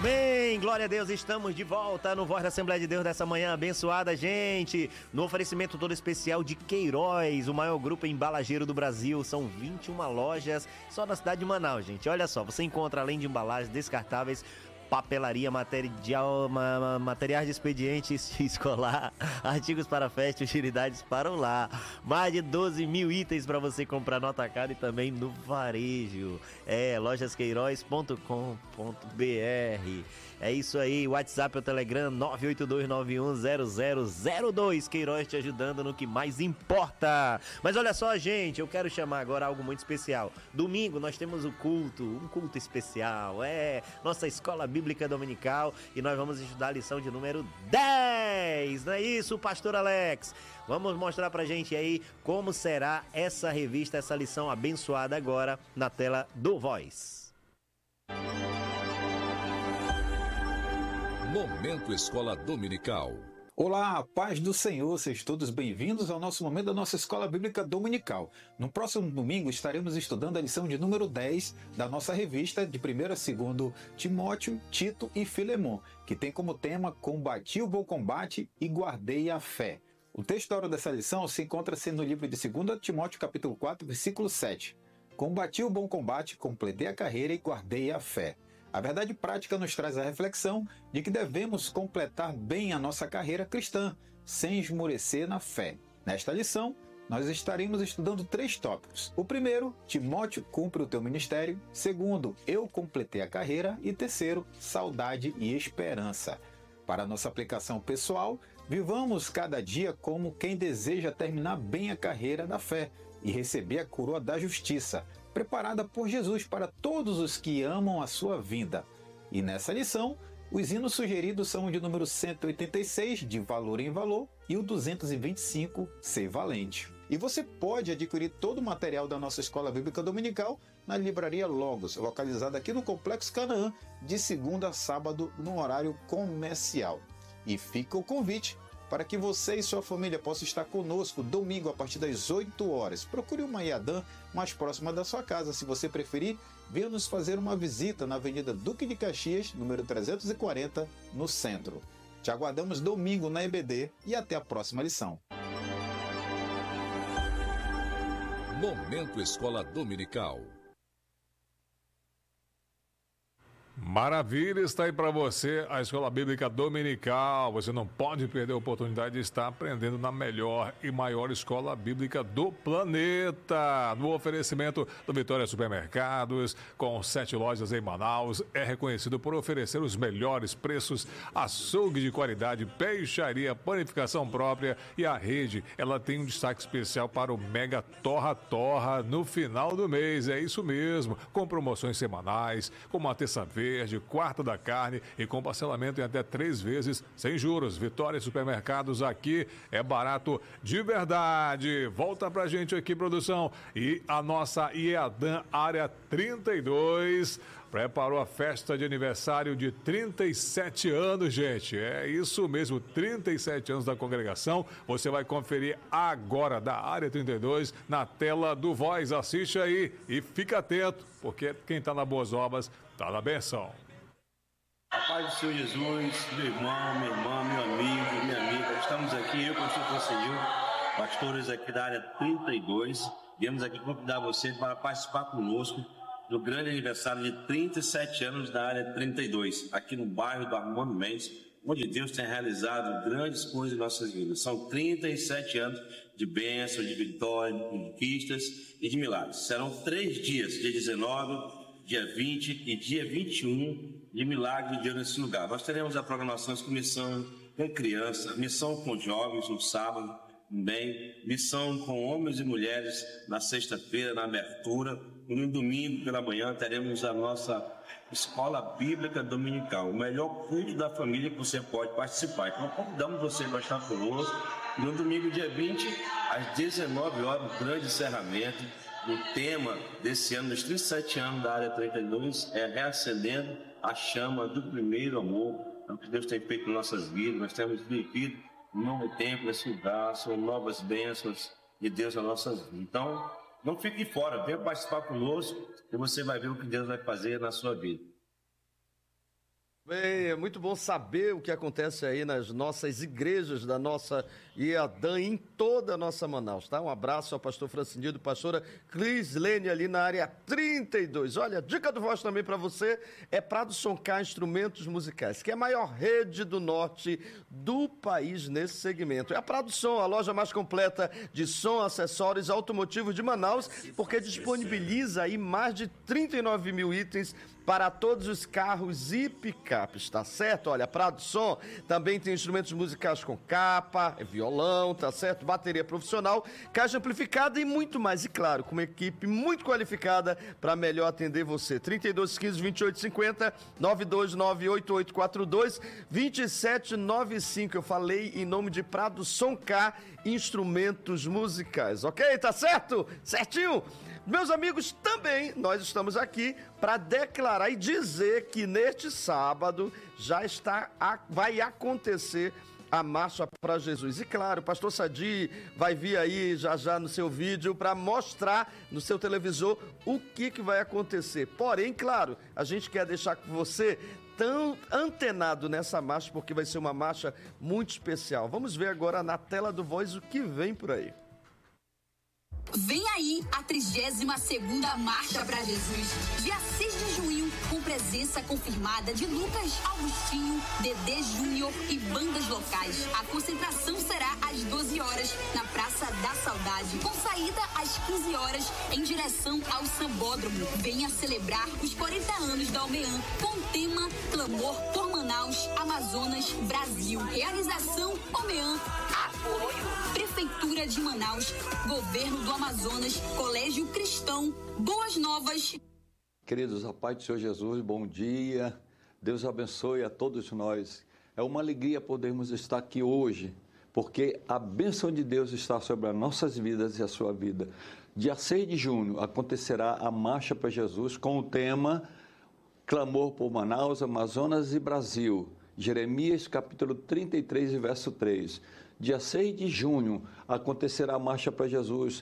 Amém! Glória a Deus, estamos de volta no Voz da Assembleia de Deus dessa manhã abençoada, gente. No oferecimento todo especial de Queiroz, o maior grupo embalageiro do Brasil. São 21 lojas só na cidade de Manaus, gente. Olha só, você encontra além de embalagens descartáveis, papelaria, materiais de expediente escolar, artigos para festa, utilidades para o lar. Mais de 12 mil itens para você comprar no atacado e também no varejo. Lojasqueiroz.com.br. É isso aí, WhatsApp ou Telegram 982910002. Queiroz te ajudando no que mais importa. Mas olha só, gente, eu quero chamar agora algo muito especial. Domingo nós temos um culto especial. Nossa Escola Bíblica Dominical, e nós vamos estudar a lição de número 10. Não é isso, pastor Alex? Vamos mostrar pra gente aí como será essa revista, essa lição abençoada agora na tela do Voz. Momento Escola Dominical. Olá, paz do Senhor, sejam todos bem-vindos ao nosso momento da nossa Escola Bíblica Dominical. No próximo domingo estaremos estudando a lição de número 10 da nossa revista de 1º a 2º Timóteo, Tito e Filemon, que tem como tema Combati o bom combate e guardei a fé. O texto da hora dessa lição se encontra-se no livro de 2 Timóteo capítulo 4, versículo 7. Combati o bom combate, completei a carreira e guardei a fé. A verdade prática nos traz a reflexão de que devemos completar bem a nossa carreira cristã, sem esmorecer na fé. Nesta lição, nós estaremos estudando 3 tópicos. O primeiro, Timóteo, cumpre o teu ministério. Segundo, eu completei a carreira. E terceiro, saudade e esperança. Para a nossa aplicação pessoal, vivamos cada dia como quem deseja terminar bem a carreira da fé e receber a coroa da justiça, preparada por Jesus para todos os que amam a sua vinda. E nessa lição, os hinos sugeridos são o de número 186, de Valor em Valor, e o 225, Ser Valente. E você pode adquirir todo o material da nossa Escola Bíblica Dominical na Livraria Logos, localizada aqui no Complexo Canaã, de segunda a sábado, no horário comercial. E fica o convite para que você e sua família possam estar conosco domingo a partir das 8 horas. Procure uma IADAM mais próxima da sua casa. Se você preferir, venha nos fazer uma visita na Avenida Duque de Caxias, número 340, no centro. Te aguardamos domingo na EBD e até a próxima lição. Momento Escola Dominical. Maravilha, está aí para você a Escola Bíblica Dominical. Você não pode perder a oportunidade de estar aprendendo na melhor e maior escola bíblica do planeta. No oferecimento do Vitória Supermercados, com 7 lojas em Manaus, é reconhecido por oferecer os melhores preços, açougue de qualidade, peixaria, panificação própria, e a rede, ela tem um destaque especial para o Mega Torra Torra no final do mês. É isso mesmo, com promoções semanais, como a terça-feira, quarta da carne e com parcelamento em até 3 vezes sem juros. Vitória Supermercados, aqui é barato de verdade. Volta pra gente aqui, produção. E a nossa IEADAM Área 32 preparou a festa de aniversário de 37 anos, gente. É isso mesmo, 37 anos da congregação. Você vai conferir agora da Área 32 na tela do Voz. Assiste aí e fica atento, porque quem tá na Boas Obras tá na benção. A paz do Senhor Jesus, meu irmão, minha irmã, meu amigo, minha amiga. Estamos aqui, eu, pastor Conselho, pastores aqui da Área 32. Viemos aqui convidar você para participar conosco do grande aniversário de 37 anos da Área 32, aqui no bairro do Armando Mendes, onde Deus tem realizado grandes coisas em nossas vidas. São 37 anos de bênção, de vitória, de conquistas e de milagres. Serão 3 dias, dia 19, dia 20 e dia 21, de milagre de Deus nesse lugar. Nós teremos a programação com missão com crianças, missão com jovens no sábado, também, missão com homens e mulheres na sexta-feira, na abertura. E no domingo, pela manhã, teremos a nossa Escola Bíblica Dominical, o melhor culto da família que você pode participar. Então, convidamos você para estar conosco. No domingo, dia 20, às 19 horas, o grande encerramento. O tema desse ano, dos 37 anos da Área 32, é reacendendo a chama do primeiro amor. É o que Deus tem feito em nossas vidas. Nós temos vivido um novo tempo nesse lugar, são novas bênçãos de Deus nas nossas vidas. Então, não fique de fora, venha participar conosco e você vai ver o que Deus vai fazer na sua vida. Bem, é muito bom saber o que acontece aí nas nossas igrejas da nossa IADAN em toda a nossa Manaus, tá? Um abraço ao pastor Francinildo, pastora Crislene ali na área 32. Olha, dica do voz também para você é Praduson K Instrumentos Musicais, que é a maior rede do norte do país nesse segmento. É a Praduson, a loja mais completa de som, acessórios automotivos de Manaus, porque disponibiliza aí mais de 39 mil itens para todos os carros e picapes, tá certo? Olha, Praduson também tem instrumentos musicais com capa, violão, tá certo? Bateria profissional, caixa amplificada e muito mais. E claro, com uma equipe muito qualificada para melhor atender você. 3215-2850, 9298842, 2795. Eu falei em nome de Praduson K Instrumentos Musicais, ok? Tá certo? Certinho? Meus amigos, também nós estamos aqui para declarar e dizer que neste sábado vai acontecer a Marcha para Jesus. E claro, o pastor Sadi vai vir aí já no seu vídeo para mostrar no seu televisor o que vai acontecer. Porém, claro, a gente quer deixar com você tão antenado nessa marcha, porque vai ser uma marcha muito especial. Vamos ver agora na tela do Voz o que vem por aí. Vem aí a 32ª Marcha para Jesus, dia 6 de junho, com presença confirmada de Lucas Augustinho, Dedê Júnior e bandas locais. A concentração será às 12 horas na Praça da Saudade, com saída às 15 horas em direção ao Sambódromo. Venha celebrar os 40 anos da OMEAN com o tema Clamor por Manaus, Amazonas, Brasil. Realização OMEAN. Apoio Prefeitura de Manaus, Governo do Amazonas, Colégio Cristão, Boas Novas. Queridos, a paz do Senhor Jesus, bom dia. Deus abençoe a todos nós. É uma alegria podermos estar aqui hoje, porque a bênção de Deus está sobre as nossas vidas e a sua vida. Dia 6 de junho acontecerá a Marcha para Jesus com o tema Clamor por Manaus, Amazonas e Brasil. Jeremias capítulo 33, verso 3. Dia 6 de junho acontecerá a Marcha para Jesus,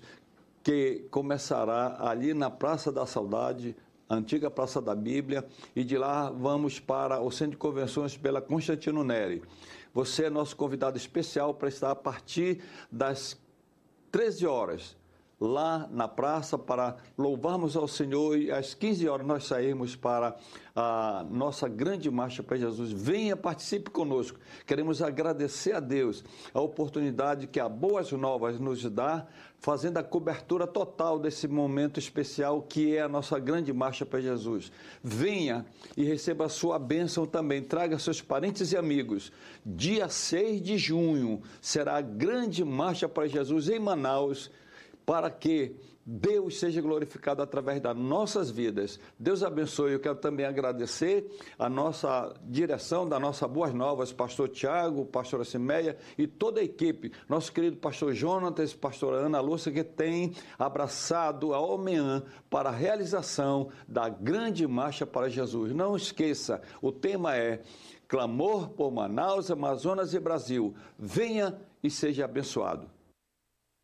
que começará ali na Praça da Saudade, antiga Praça da Bíblia, e de lá vamos para o Centro de Convenções pela Constantino Neri. Você é nosso convidado especial para estar a partir das 13 horas, lá na praça, para louvarmos ao Senhor, e às 15 horas nós saímos para a nossa grande marcha para Jesus. Venha, participe conosco. Queremos agradecer a Deus a oportunidade que a Boas Novas nos dá, fazendo a cobertura total desse momento especial que é a nossa grande marcha para Jesus. Venha e receba a sua bênção também. Traga seus parentes e amigos. Dia 6 de junho será a grande marcha para Jesus em Manaus, para que Deus seja glorificado através das nossas vidas. Deus abençoe. Eu quero também agradecer a nossa direção da nossa Boas Novas, pastor Tiago, pastora Simeia e toda a equipe, nosso querido pastor Jonatas, pastora Ana Lúcia, que tem abraçado a OMEAN para a realização da grande marcha para Jesus. Não esqueça, o tema é Clamor por Manaus, Amazonas e Brasil. Venha e seja abençoado.